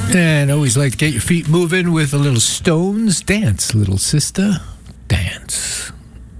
And always like to get your feet moving with a little Stones. Dance, little sister, dance.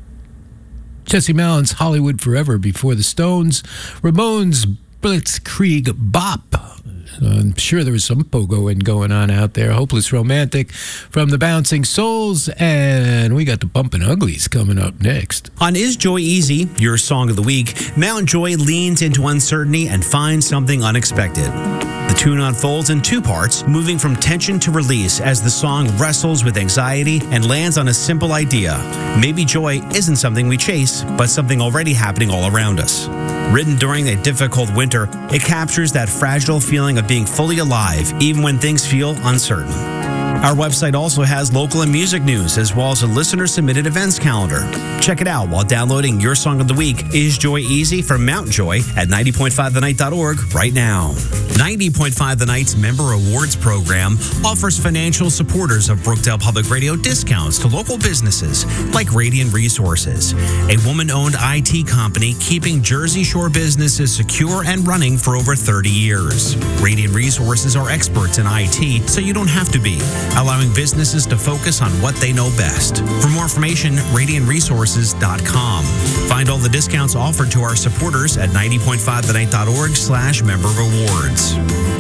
Jesse Mallin's Hollywood Forever before the Stones. Ramones' Blitzkrieg Bop. I'm sure there was some pogoing going on out there. Hopeless Romantic from the Bouncing Souls. And we got the Bumpin' Uglies coming up next. On Is Joy Easy, your song of the week, Mount Joy leans into uncertainty and finds something unexpected. The tune unfolds in two parts, moving from tension to release as the song wrestles with anxiety and lands on a simple idea. Maybe joy isn't something we chase, but something already happening all around us. Written during a difficult winter, it captures that fragile feeling of being fully alive, even when things feel uncertain. Our website also has local and music news, as well as a listener-submitted events calendar. Check it out while downloading your song of the week, Is Joy Easy from Mount Joy at 90.5thenight.org right now. 90.5 The Night's Member Awards program offers financial supporters of Brookdale Public Radio discounts to local businesses like Radiant Resources, a woman-owned IT company keeping Jersey Shore businesses secure and running for over 30 years. Radiant Resources are experts in IT, so you don't have to be, allowing businesses to focus on what they know best. For more information, radiantresources.com. Find all the discounts offered to our supporters at 90.5thenight.org/member awards.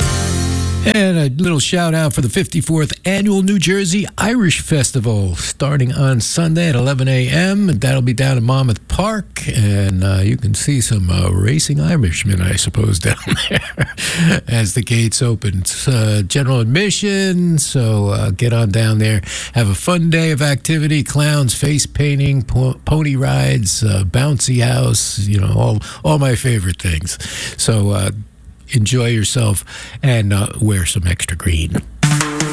And a little shout out for the 54th Annual New Jersey Irish Festival starting on Sunday at 11 a.m. That'll be down at Monmouth Park. And you can see some racing Irishmen, I suppose, down there as the gates open. It's general admission, so get on down there. Have a fun day of activity, clowns, face painting, pony rides, bouncy house, you know, all my favorite things. So enjoy yourself and wear some extra green.